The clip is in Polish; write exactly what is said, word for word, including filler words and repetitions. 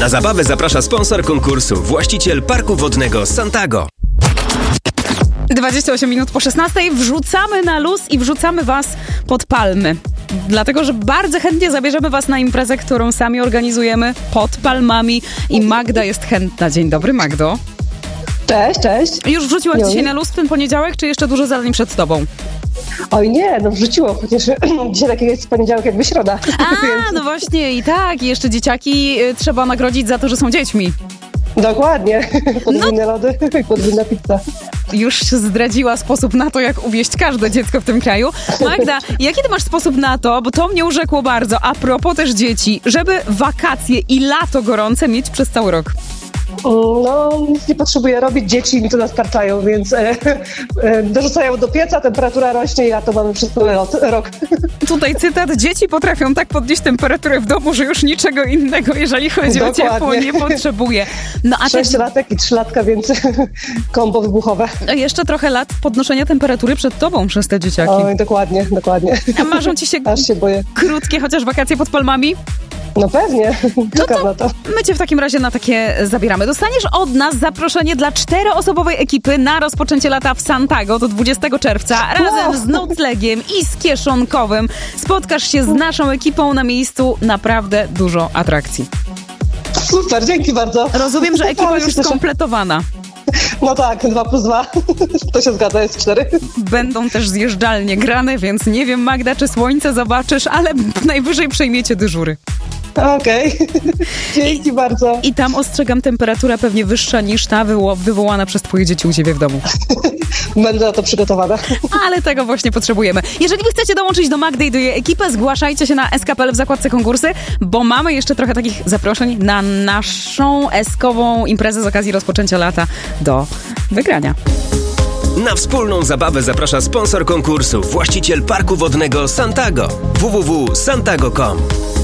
Na zabawę zaprasza sponsor konkursu, właściciel parku wodnego Santago. dwadzieścia osiem minut po szesnastej wrzucamy na luz i wrzucamy was pod palmy. Dlatego, że bardzo chętnie zabierzemy was na imprezę, którą sami organizujemy pod palmami i Magda jest chętna. Dzień dobry, Magdo. Cześć, cześć. Już wrzuciłaś Miło dzisiaj mi. na luz w ten poniedziałek, czy jeszcze dużo zadań przed tobą? Oj nie, no wrzuciło, chociaż dzisiaj taki jest poniedziałek jakby środa. A, no właśnie i tak, i jeszcze dzieciaki y, trzeba nagrodzić za to, że są dziećmi. Dokładnie. Podwójne no. lody i podwójna pizza. Już zdradziła sposób na to, jak uwieść każde dziecko w tym kraju. Magda, jaki ty masz sposób na to, bo to mnie urzekło bardzo, a propos też dzieci, żeby wakacje i lato gorące mieć przez cały rok? No, nic nie potrzebuję robić, dzieci mi to nastarczają, więc e, e, dorzucają do pieca, temperatura rośnie i ja to mamy przez cały rok. Tutaj cytat, dzieci potrafią tak podnieść temperaturę w domu, że już niczego innego, jeżeli chodzi Dokładnie. o ciepło, nie potrzebuje. No a też Sześciolatek i trzylatka, więc kombo wybuchowe. jeszcze trochę lat podnoszenia temperatury przed tobą przez te dzieciaki. Oj, dokładnie, dokładnie. A marzą ci się Aż się boję. krótkie chociaż wakacje pod palmami? No pewnie, czekam to na to. My cię w takim razie na takie zabieramy. Dostaniesz od nas zaproszenie dla czteroosobowej ekipy na rozpoczęcie lata w Santago do dwudziestego czerwca razem Wow. z noclegiem i z kieszonkowym. Spotkasz się z naszą ekipą na miejscu. Naprawdę dużo atrakcji. Super, dzięki bardzo. Rozumiem, że ekipa Ale się już cieszę. skompletowana. No tak, dwa plus dwa. To się zgadza, jest cztery. Będą też zjeżdżalnie grane, więc nie wiem, Magda, czy słońce zobaczysz, ale najwyżej przejmiecie dyżury. Okej, dzięki bardzo. I tam ostrzegam, temperatura pewnie wyższa niż ta wywo- wywołana przez twoje dzieci u ciebie w domu. Będę na to przygotowana. Ale tego właśnie potrzebujemy. Jeżeli wy chcecie dołączyć do Magdy i do jej ekipy, zgłaszajcie się na S K P L w zakładce konkursy, bo mamy jeszcze trochę takich zaproszeń na naszą eskową imprezę z okazji rozpoczęcia lata do wygrania. Na wspólną zabawę zaprasza sponsor konkursu, właściciel parku wodnego Santago. w w w kropka santago kropka com